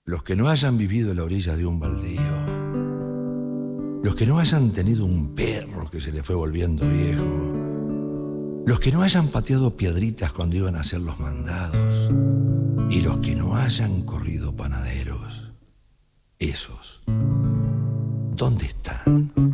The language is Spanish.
Los que no hayan vivido en la orilla de un baldío, los que no hayan tenido un perro que se le fue volviendo viejo, los que no hayan pateado piedritas cuando iban a hacer los mandados y los que no hayan corrido panaderos, esos, ¿dónde están?